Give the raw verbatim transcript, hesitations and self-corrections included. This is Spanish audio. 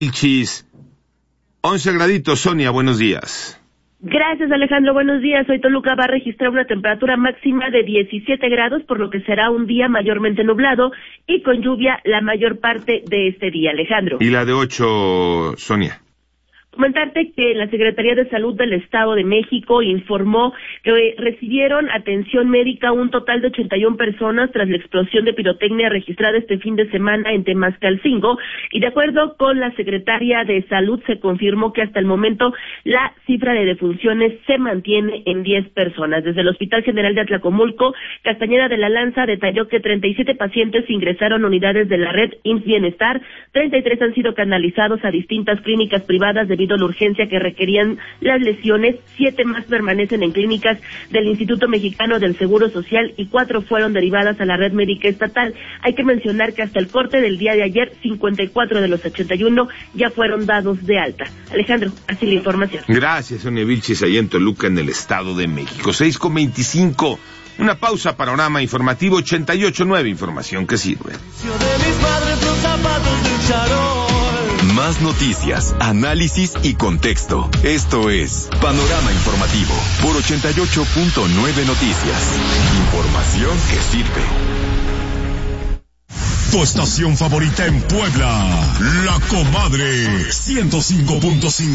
Vilchis, once graditos. Sonia, buenos días. Gracias, Alejandro. Buenos días. Hoy Toluca va a registrar una temperatura máxima de diecisiete grados, por lo que será un día mayormente nublado y con lluvia la mayor parte de este día, Alejandro. ¿Y la de ocho, Sonia? Comentarte que la Secretaría de Salud del Estado de México informó que recibieron atención médica un total de ochenta y una personas tras la explosión de pirotecnia registrada este fin de semana en Temascalcingo, y de acuerdo con la Secretaría de Salud se confirmó que hasta el momento la cifra de defunciones se mantiene en diez personas. Desde el Hospital General de Atlacomulco, Castañeda de la Lanza detalló que treinta y siete pacientes ingresaron a unidades de la red I M S S Bienestar, treinta y tres han sido canalizados a distintas clínicas privadas de debido a la urgencia que requerían las lesiones, siete más permanecen en clínicas del Instituto Mexicano del Seguro Social y cuatro fueron derivadas a la red médica estatal. Hay que mencionar que hasta el corte del día de ayer, cincuenta y cuatro de los ochenta y uno ya fueron dados de alta. Alejandro, así la información. Gracias, Sonia Vilchis, ahí en Toluca, en el Estado de México. seis con veinticinco. Una pausa, panorama informativo ochenta y ocho punto nueve, información que sirve. Más noticias, análisis y contexto. Esto es Panorama Informativo por ochenta y ocho punto nueve Noticias. Información que sirve. Tu estación favorita en Puebla, La Comadre, ciento cinco punto cinco.